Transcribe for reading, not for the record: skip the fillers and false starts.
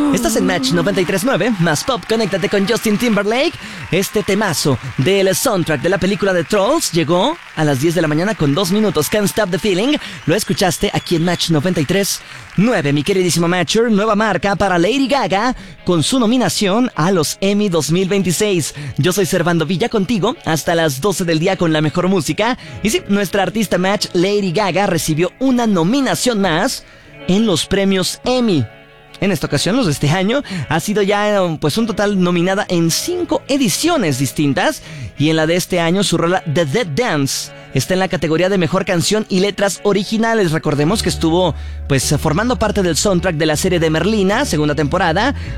Estás en Match 93.9, más pop, conéctate con Justin Timberlake. Este temazo del soundtrack de la película de Trolls llegó a las 10 de la mañana con 2 minutos. Can't Stop the Feeling, lo escuchaste aquí en Match 93.9. Mi queridísimo Matcher, nueva marca para Lady Gaga con su nominación a los Emmy 2026. Yo soy Servando Villa contigo hasta las 12 del día con la mejor música. Y sí, nuestra artista Match, Lady Gaga, recibió una nominación más en los premios Emmy. En esta ocasión, los de este año, ha sido ya pues un total nominada en 5 ediciones distintas. Y en la de este año, su rola The Dead Dance está en la categoría de Mejor Canción y Letras Originales. Recordemos que estuvo pues formando parte del soundtrack de la serie de Merlina, segunda temporada,